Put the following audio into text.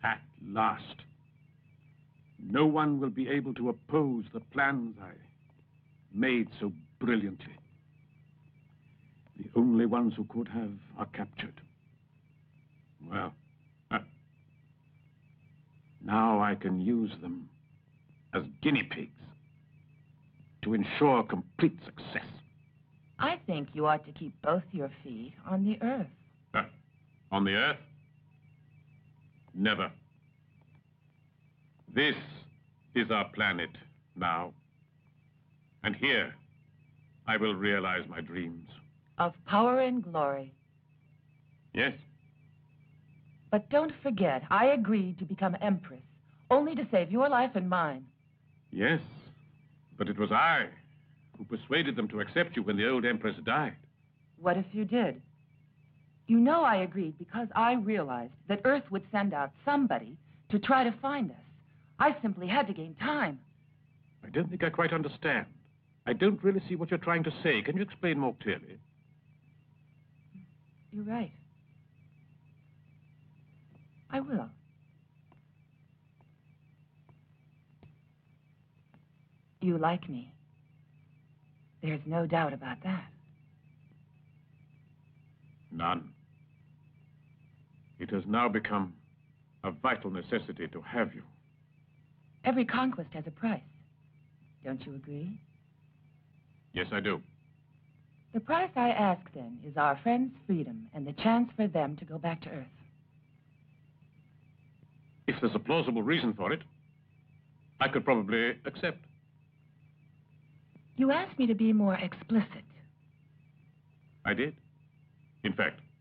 At last. No one will be able to oppose the plans I made so brilliantly. The only ones who could have are captured. Well, now I can use them as guinea pigs to ensure complete success. I think you ought to keep both your feet on the earth. On the earth? Never. This is our planet now. And here, I will realize my dreams. Of power and glory. Yes? But don't forget, I agreed to become Empress, only to save your life and mine. Yes, but it was I who persuaded them to accept you when the old Empress died. What if you did? You know I agreed because I realized that Earth would send out somebody to try to find us. I simply had to gain time. I don't think I quite understand. I don't really see what you're trying to say. Can you explain more clearly? You're right. I will. You like me. There's no doubt about that. None. It has now become a vital necessity to have you. Every conquest has a price. Don't you agree? Yes, I do. The price I ask, then, is our friends' freedom and the chance for them to go back to Earth. If there's a plausible reason for it, I could probably accept. You asked me to be more explicit. I did. In fact,